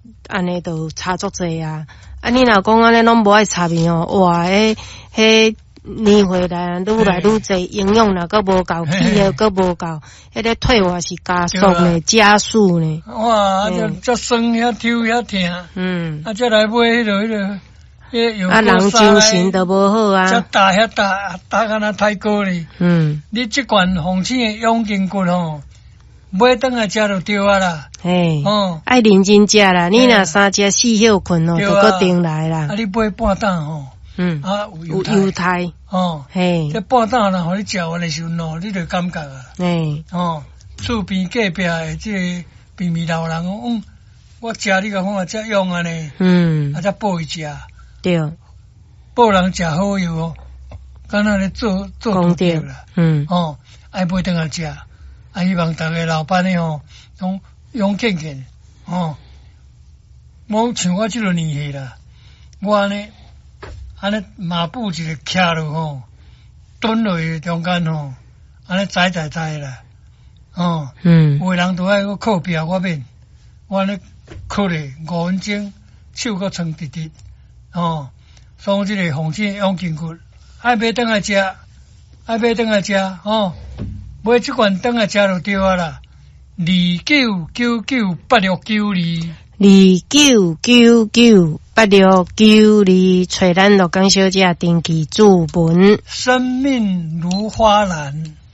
安尼就差足济啊！啊，你若讲安尼拢无爱插面哦，哇，迄年岁来愈来愈济，营养若阁无够，体力阁无够，迄个退化是加速呢，加速呢。 哇，这酸遐抽遐疼，啊，再来买迄个。 啊，人精神都无好啊！ 遮大敢若太高哩。你即罐红星的养筋骨吼，买倒来食就对啊啦。 嘿，爱认真食啦。你若三食四休困哦，就搁定来啦。 啊，你买半担吼，啊有油菜，嘿， 这半担若互你食完的时候，你就感觉啊。嘿，厝边隔壁的这个便秘老人讲，我食你甲看遮用安尼，啊，则补伊食。对，报人食好药哦，敢若咧做对啦，爱买倒来食，啊，希望大家老板的拢用健健，无像我即个年纪啦，我安尼马步一个徛落蹲落去中间安尼栽啦，有的人都爱我靠壁，我免，我安尼靠咧5分钟，手阁撑直直。所以这个红星养筋骨，爱买倒来食，买这罐倒来食就对啊啦。 29998692，找咱罗江小姐登记注文。 生命如花篮。